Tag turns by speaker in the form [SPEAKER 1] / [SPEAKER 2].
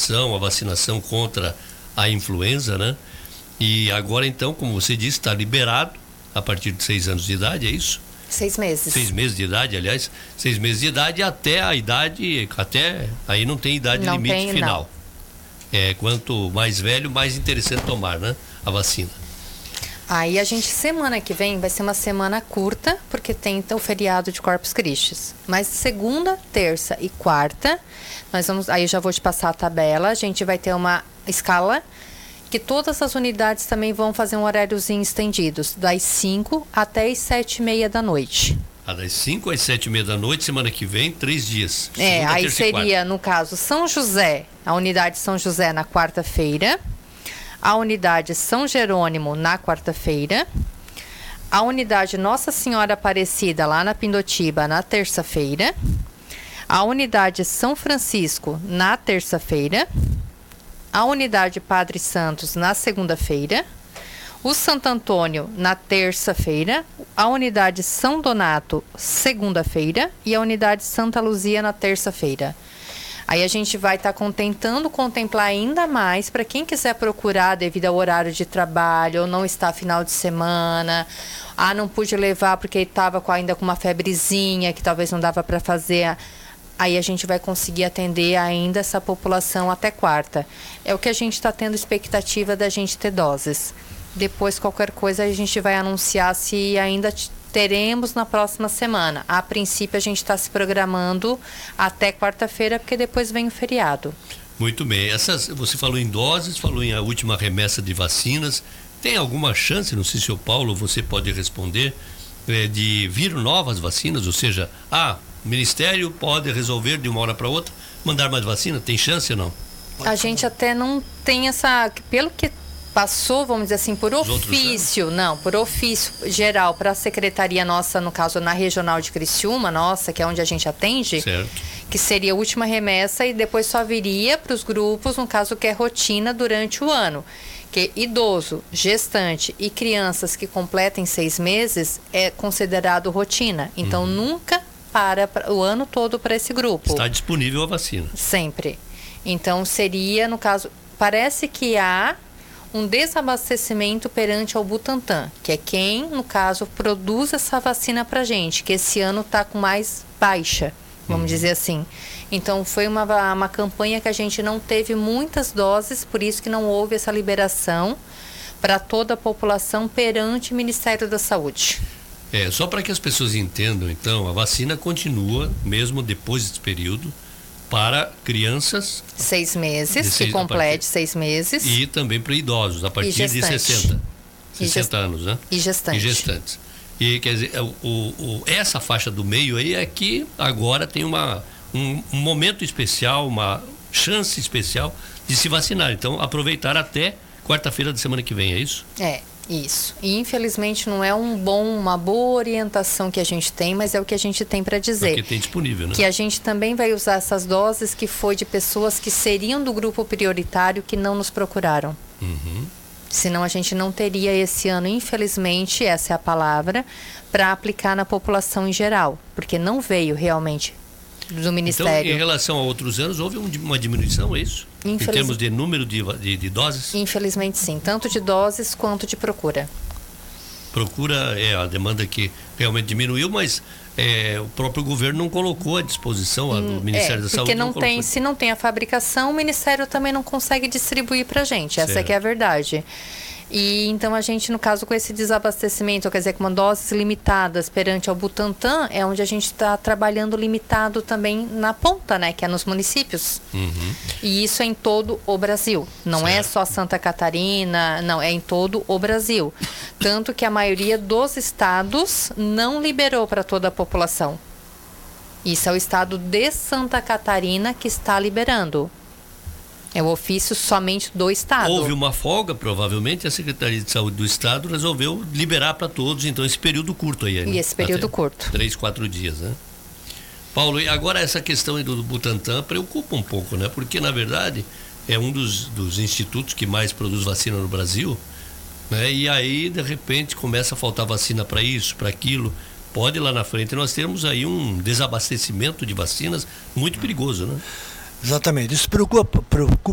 [SPEAKER 1] imunização, a vacinação contra a influenza, né? E agora, então, como você disse, está liberado a partir de 6 anos de idade, é isso?
[SPEAKER 2] 6 meses.
[SPEAKER 1] 6 meses de idade, aliás, 6 meses de idade até a idade, até aí não tem idade limite final. Não. Quanto mais velho, mais interessante tomar, né? A vacina.
[SPEAKER 2] Aí a gente, semana que vem, vai ser uma semana curta, porque tem o feriado de Corpus Christi. Mas segunda, terça e quarta, aí eu já vou te passar a tabela, a gente vai ter uma escala que todas as unidades também vão fazer um horáriozinho estendido, das 5 até as 7h30 da noite.
[SPEAKER 1] Das 5 às 7h30 da noite, semana que vem, 3 dias.
[SPEAKER 2] Segunda, aí seria, no caso, São José, a unidade São José na quarta-feira, a unidade São Jerônimo na quarta-feira, a unidade Nossa Senhora Aparecida lá na Pindotiba na terça-feira, a unidade São Francisco na terça-feira, a unidade Padre Santos na segunda-feira, o Santo Antônio na terça-feira, a unidade São Donato segunda-feira e a unidade Santa Luzia na terça-feira. Aí a gente vai estar tentando contemplar ainda mais para quem quiser procurar devido ao horário de trabalho ou não está final de semana. Não pude levar porque estava ainda com uma febrezinha que talvez não dava para fazer. Aí a gente vai conseguir atender ainda essa população até quarta. É o que a gente está tendo expectativa da gente ter doses. Depois, qualquer coisa, a gente vai anunciar se ainda teremos na próxima semana. A princípio, a gente está se programando até quarta-feira, porque depois vem o feriado.
[SPEAKER 1] Muito bem. Você falou em doses, falou em a última remessa de vacinas. Tem alguma chance, não sei se o Paulo, você pode responder, de vir novas vacinas? Ou seja, o Ministério pode resolver de uma hora para outra mandar mais vacina? Tem chance ou não?
[SPEAKER 2] A gente até não tem pelo que passou, vamos dizer assim, por ofício geral para a secretaria nossa, no caso na regional de Criciúma, que é onde a gente atende,
[SPEAKER 1] certo,
[SPEAKER 2] que seria a última remessa e depois só viria para os grupos, no caso que é rotina durante o ano. Que idoso, gestante e crianças que completem 6 meses é considerado rotina. Então nunca para o ano todo para esse grupo.
[SPEAKER 1] Está disponível a vacina.
[SPEAKER 2] Sempre. Então seria, no caso, parece que há um desabastecimento perante ao Butantan, que é quem, no caso, produz essa vacina para gente, que esse ano está com mais baixa, vamos dizer assim. Então, foi uma campanha que a gente não teve muitas doses, por isso que não houve essa liberação para toda a população perante o Ministério da Saúde.
[SPEAKER 1] Só para que as pessoas entendam, então, a vacina continua, mesmo depois desse período, para crianças
[SPEAKER 2] 6 meses, que complete 6 meses.
[SPEAKER 1] E também para idosos, a partir de 60 anos, né?
[SPEAKER 2] E gestantes.
[SPEAKER 1] E quer dizer, essa faixa do meio aí é que agora tem um momento especial, uma chance especial de se vacinar. Então, aproveitar até quarta-feira da semana que vem, é isso?
[SPEAKER 2] Isso. E infelizmente não é uma boa orientação que a gente tem, mas é o que a gente tem para dizer.
[SPEAKER 1] Porque tem disponível, né?
[SPEAKER 2] Que a gente também vai usar essas doses que foi de pessoas que seriam do grupo prioritário que não nos procuraram. Senão a gente não teria esse ano, infelizmente, essa é a palavra, para aplicar na população em geral. Porque não veio realmente do Ministério.
[SPEAKER 1] Então, em relação a outros anos, houve uma diminuição, é isso? Em termos de número de doses?
[SPEAKER 2] Infelizmente, sim. Tanto de doses quanto de procura.
[SPEAKER 1] Procura a demanda que realmente diminuiu, mas o próprio governo não colocou à disposição do Ministério da Saúde.
[SPEAKER 2] Porque se não tem a fabricação, o Ministério também não consegue distribuir para a gente. Essa que é a verdade. E então a gente, no caso, com esse desabastecimento, quer dizer, com doses limitadas perante ao Butantan, é onde a gente está trabalhando limitado também na ponta, né? Que é nos municípios. E isso é em todo o Brasil. Não é só Santa Catarina, não, é em todo o Brasil. Tanto que a maioria dos estados não liberou para toda a população. Isso é o estado de Santa Catarina que está liberando. É o ofício somente do Estado.
[SPEAKER 1] Houve uma folga, provavelmente, a Secretaria de Saúde do Estado resolveu liberar para todos, então, esse período curto aí.
[SPEAKER 2] E esse período curto.
[SPEAKER 1] 3, 4 dias, né? Paulo, e agora essa questão aí do Butantan preocupa um pouco, né? Porque, na verdade, é um dos institutos que mais produz vacina no Brasil, né? E aí, de repente, começa a faltar vacina para isso, para aquilo. Pode lá na frente nós temos aí um desabastecimento de vacinas muito perigoso, né?
[SPEAKER 3] Exatamente, isso preocupa